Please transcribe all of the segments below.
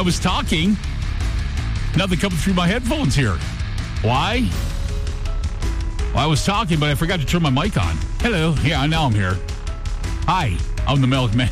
I was talking. Nothing coming through my headphones here. Why? Well, I was talking, but I forgot to turn my mic on. Hello. Yeah, now I'm here. Hi, I'm the Milkman.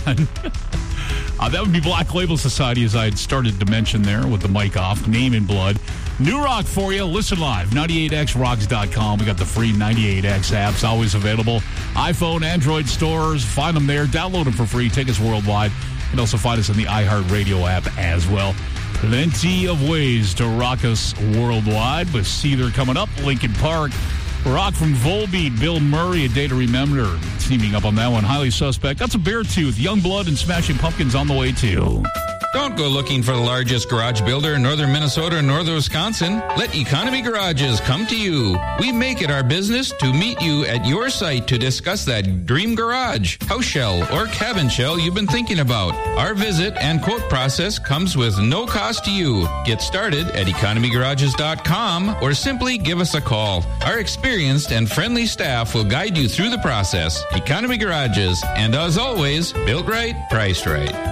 That would be Black Label Society, as I had started to mention there with the mic off. Name in blood. New rock for you. Listen live. 98xrocks.com. We got the free 98x apps always available. iPhone, Android stores. Find them there. Download them for free. Take us worldwide. You can also find us on the iHeartRadio app as well. Plenty of ways to rock us worldwide. With Seether coming up. Linkin Park. Rock from Volbeat. Bill Murray. A Day to Remember. Teaming up on that one. Highly Suspect. That's a Beartooth. Youngblood and Smashing Pumpkins on the way too. Don't go looking for the largest garage builder in northern Minnesota and northern Wisconsin. Let Economy Garages come to you. We make it our business to meet you at your site to discuss that dream garage, house shell, or cabin shell you've been thinking about. Our visit and quote process comes with no cost to you. Get started at economygarages.com or simply give us a call. Our experienced and friendly staff will guide you through the process. Economy Garages, and as always, built right, priced right.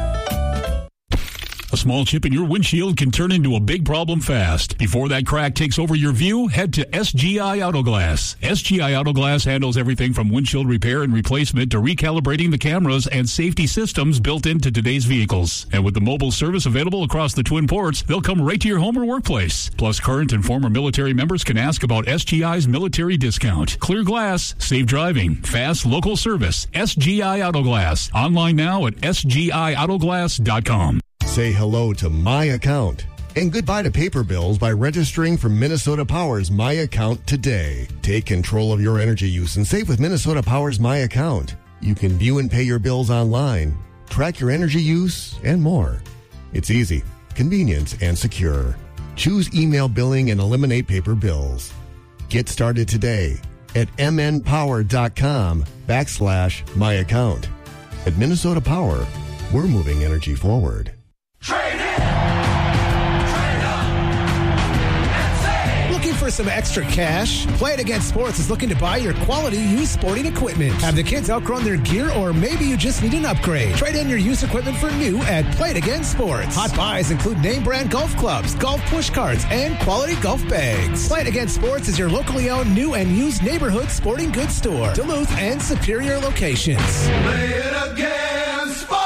A small chip in your windshield can turn into a big problem fast. Before that crack takes over your view, head to SGI Autoglass. SGI Autoglass handles everything from windshield repair and replacement to recalibrating the cameras and safety systems built into today's vehicles. And with the mobile service available across the Twin Ports, they'll come right to your home or workplace. Plus, current and former military members can ask about SGI's military discount. Clear glass, safe driving, fast local service. SGI Autoglass. Online now at sgiautoglass.com. Say hello to My Account and goodbye to paper bills by registering for Minnesota Power's My Account today. Take control of your energy use and save with Minnesota Power's My Account. You can view and pay your bills online, track your energy use, and more. It's easy, convenient, and secure. Choose email billing and eliminate paper bills. Get started today at mnpower.com/My Account. At Minnesota Power, we're moving energy forward. Trade in! Trade up! And save! Looking for some extra cash? Play It Again Sports is looking to buy your quality used sporting equipment. Have the kids outgrown their gear, or maybe you just need an upgrade? Trade in your used equipment for new at Play It Again Sports. Hot buys include name brand golf clubs, golf push carts, and quality golf bags. Play It Again Sports is your locally owned new and used neighborhood sporting goods store. Duluth and Superior locations. Play it again, sports!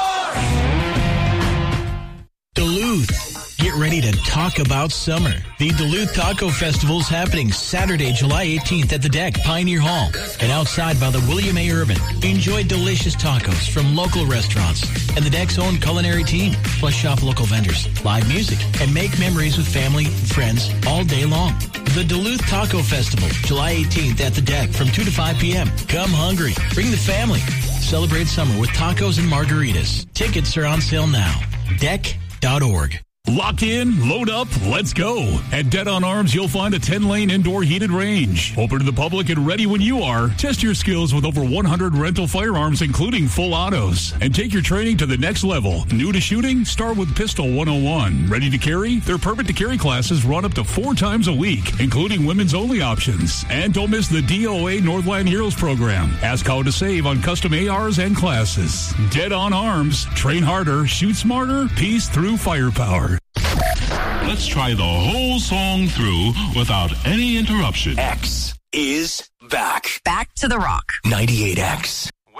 Duluth. Get ready to talk about summer. The Duluth Taco Festival is happening Saturday, July 18th at the Deck, Pioneer Hall, and outside by the William A. Urban. Enjoy delicious tacos from local restaurants and the Deck's own culinary team. Plus shop local vendors, live music, and make memories with family and friends all day long. The Duluth Taco Festival, July 18th at the Deck from 2 to 5 p.m. Come hungry. Bring the family. Celebrate summer with tacos and margaritas. Tickets are on sale now. Deck.org. Lock in, load up, let's go. At Dead on Arms, you'll find a 10-lane indoor heated range. Open to the public and ready when you are. Test your skills with over 100 rental firearms, including full autos. And take your training to the next level. New to shooting? Start with Pistol 101. Ready to carry? Their Permit to Carry classes run up to 4 times a week, including women's only options. And don't miss the DOA Northland Heroes program. Ask how to save on custom ARs and classes. Dead on Arms. Train harder, shoot smarter, peace through firepower. Let's try the whole song through without any interruption. X is back. Back to the rock. 98X.